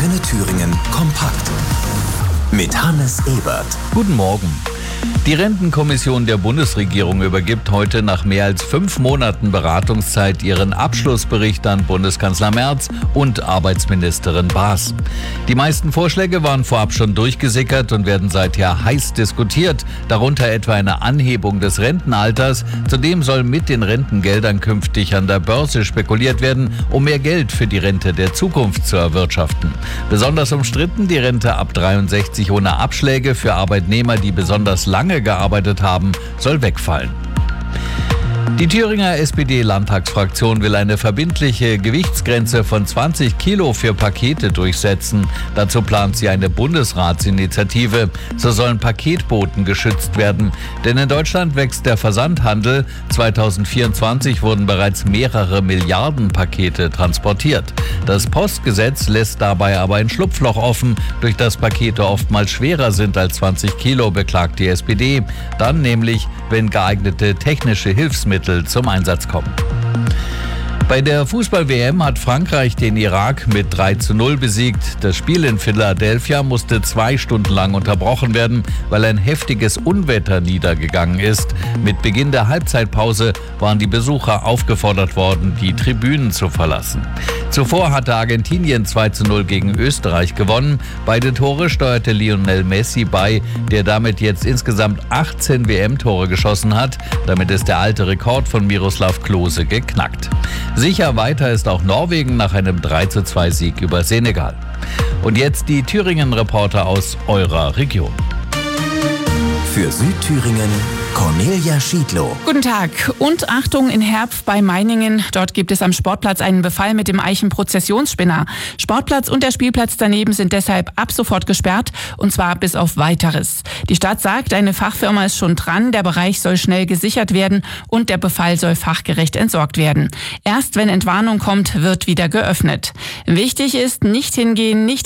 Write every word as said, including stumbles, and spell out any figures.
Antenne Thüringen kompakt. Mit Hannes Ebert. Guten Morgen. Die Rentenkommission der Bundesregierung übergibt heute nach mehr als fünf Monaten Beratungszeit ihren Abschlussbericht an Bundeskanzler Merz und Arbeitsministerin Baas. Die meisten Vorschläge waren vorab schon durchgesickert und werden seither heiß diskutiert, darunter etwa eine Anhebung des Rentenalters. Zudem soll mit den Rentengeldern künftig an der Börse spekuliert werden, um mehr Geld für die Rente der Zukunft zu erwirtschaften. Besonders umstritten die Rente ab dreiundsechzig ohne Abschläge für Arbeitnehmer, die besonders lange gearbeitet haben, soll wegfallen. Die Thüringer S P D-Landtagsfraktion will eine verbindliche Gewichtsgrenze von zwanzig Kilo für Pakete durchsetzen. Dazu plant sie eine Bundesratsinitiative. So sollen Paketboten geschützt werden. Denn in Deutschland wächst der Versandhandel. zweitausendvierundzwanzig wurden bereits mehrere Milliarden Pakete transportiert. Das Postgesetz lässt dabei aber ein Schlupfloch offen, durch das Pakete oftmals schwerer sind als zwanzig Kilo, beklagt die S P D. Dann nämlich, wenn geeignete technische Hilfsmittel zum Einsatz kommen. Bei der Fußball-W M hat Frankreich den Irak mit drei zu null besiegt. Das Spiel in Philadelphia musste zwei Stunden lang unterbrochen werden, weil ein heftiges Unwetter niedergegangen ist. Mit Beginn der Halbzeitpause waren die Besucher aufgefordert worden, die Tribünen zu verlassen. Zuvor hatte Argentinien zwei zu null gegen Österreich gewonnen. Beide Tore steuerte Lionel Messi bei, der damit jetzt insgesamt achtzehn W M-Tore geschossen hat. Damit ist der alte Rekord von Miroslav Klose geknackt. Sicher weiter ist auch Norwegen nach einem drei zu zwei Sieg über Senegal. Und jetzt die Thüringen-Reporter aus eurer Region. Für Südthüringen Cornelia Schiedlow. Guten Tag und Achtung in Herpf bei Meiningen. Dort gibt es am Sportplatz einen Befall mit dem Eichenprozessionsspinner. Sportplatz und der Spielplatz daneben sind deshalb ab sofort gesperrt und zwar bis auf Weiteres. Die Stadt sagt, eine Fachfirma ist schon dran, der Bereich soll schnell gesichert werden und der Befall soll fachgerecht entsorgt werden. Erst wenn Entwarnung kommt, wird wieder geöffnet. Wichtig ist, nicht hingehen, nicht